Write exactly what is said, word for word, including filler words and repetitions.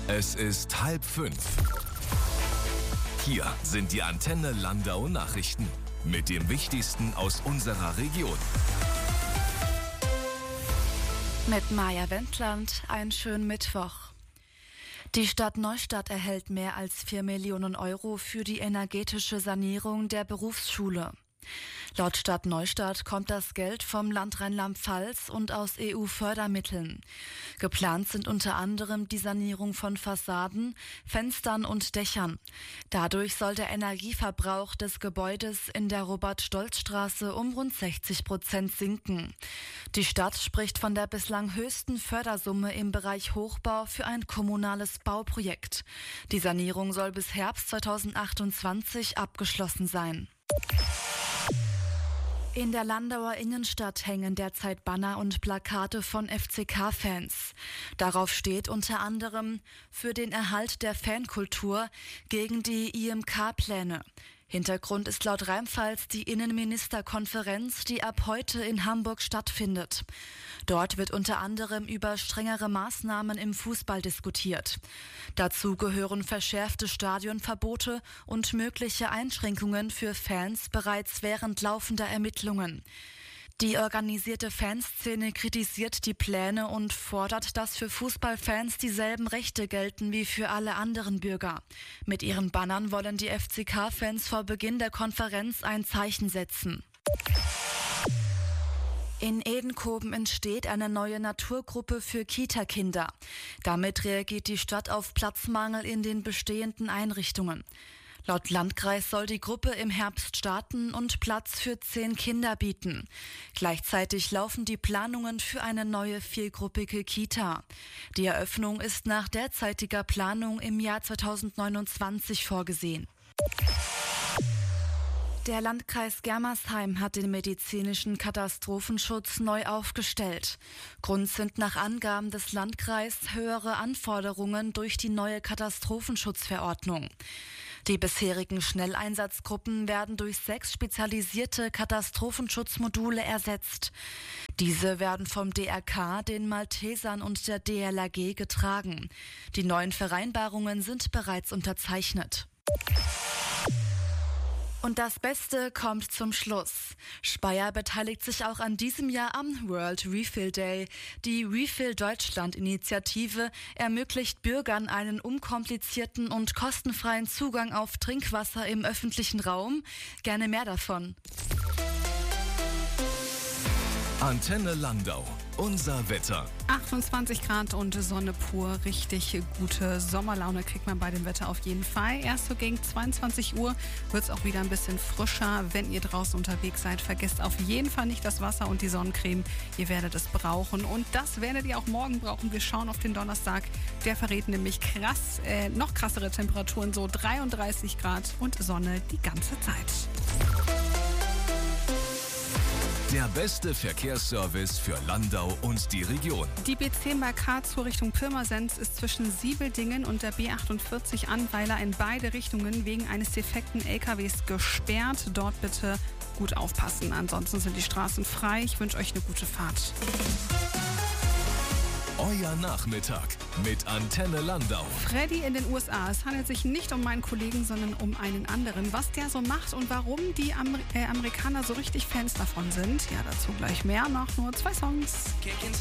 Es ist halb fünf. Hier sind die Antenne Landau Nachrichten mit dem Wichtigsten aus unserer Region. Mit Maja Wendland, einen schönen Mittwoch. Die Stadt Neustadt erhält mehr als vier Millionen Euro für die energetische Sanierung der Berufsschule. Laut Stadt Neustadt kommt das Geld vom Land Rheinland-Pfalz und aus E U-Fördermitteln. Geplant sind unter anderem die Sanierung von Fassaden, Fenstern und Dächern. Dadurch soll der Energieverbrauch des Gebäudes in der Robert-Stolz-Straße um rund sechzig Prozent sinken. Die Stadt spricht von der bislang höchsten Fördersumme im Bereich Hochbau für ein kommunales Bauprojekt. Die Sanierung soll bis Herbst zweitausendachtundzwanzig abgeschlossen sein. In der Landauer Innenstadt hängen derzeit Banner und Plakate von F C K-Fans. Darauf steht unter anderem für den Erhalt der Fankultur gegen die I M K-Pläne. Hintergrund ist laut Rheinpfalz die Innenministerkonferenz, die ab heute in Hamburg stattfindet. Dort wird unter anderem über strengere Maßnahmen im Fußball diskutiert. Dazu gehören verschärfte Stadionverbote und mögliche Einschränkungen für Fans bereits während laufender Ermittlungen. Die organisierte Fanszene kritisiert die Pläne und fordert, dass für Fußballfans dieselben Rechte gelten wie für alle anderen Bürger. Mit ihren Bannern wollen die F C K-Fans vor Beginn der Konferenz ein Zeichen setzen. In Edenkoben entsteht eine neue Naturgruppe für Kita-Kinder. Damit reagiert die Stadt auf Platzmangel in den bestehenden Einrichtungen. Laut Landkreis soll die Gruppe im Herbst starten und Platz für zehn Kinder bieten. Gleichzeitig laufen die Planungen für eine neue viergruppige Kita. Die Eröffnung ist nach derzeitiger Planung im Jahr zweitausendneunundzwanzig vorgesehen. Der Landkreis Germersheim hat den medizinischen Katastrophenschutz neu aufgestellt. Grund sind nach Angaben des Landkreises höhere Anforderungen durch die neue Katastrophenschutzverordnung. Die bisherigen Schnelleinsatzgruppen werden durch sechs spezialisierte Katastrophenschutzmodule ersetzt. Diese werden vom D R K, den Maltesern und der D L R G getragen. Die neuen Vereinbarungen sind bereits unterzeichnet. Und das Beste kommt zum Schluss. Speyer beteiligt sich auch an diesem Jahr am World Refill Day. Die Refill Deutschland Initiative ermöglicht Bürgern einen unkomplizierten und kostenfreien Zugang auf Trinkwasser im öffentlichen Raum. Gerne mehr davon. Antenne Landau. Unser Wetter. achtundzwanzig Grad und Sonne pur. Richtig gute Sommerlaune kriegt man bei dem Wetter auf jeden Fall. Erst so gegen zweiundzwanzig Uhr wird es auch wieder ein bisschen frischer. Wenn ihr draußen unterwegs seid, vergesst auf jeden Fall nicht das Wasser und die Sonnencreme. Ihr werdet es brauchen. Und das werdet ihr auch morgen brauchen. Wir schauen auf den Donnerstag. Der verrät nämlich krass, äh, noch krassere Temperaturen. So dreiunddreißig Grad und Sonne die ganze Zeit. Der beste Verkehrsservice für Landau und die Region. Die B zehn bei Karlsruhe Richtung Pirmasens ist zwischen Siebeldingen und der B achtundvierzig Annweiler in beide Richtungen wegen eines defekten L K Ws gesperrt. Dort bitte gut aufpassen. Ansonsten sind die Straßen frei. Ich wünsche euch eine gute Fahrt. Euer Nachmittag mit Antenne Landau. Freddy in den U S A. Es handelt sich nicht um meinen Kollegen, sondern um einen anderen. Was der so macht und warum die Amer- äh, Amerikaner so richtig Fans davon sind, ja, dazu gleich mehr nach nur zwei Songs.